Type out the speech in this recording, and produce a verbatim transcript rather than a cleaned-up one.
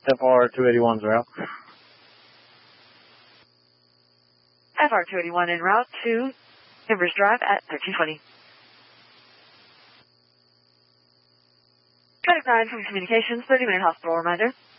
F R two eighty-one's route. F R two eighty-one en route to Embers Drive at thirteen twenty. Medic nine from Communications, thirty minute hospital reminder.